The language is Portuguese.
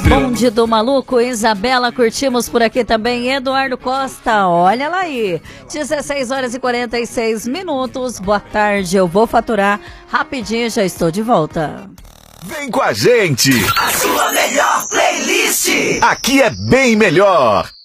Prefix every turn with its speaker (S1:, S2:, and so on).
S1: Bonde do Maluco, Isabela, curtimos por aqui também, Eduardo Costa, olha lá aí, 16 horas e 46 minutos, boa tarde, eu vou faturar rapidinho, já estou de volta.
S2: Vem com a gente!
S3: A sua melhor playlist!
S2: Aqui é bem melhor!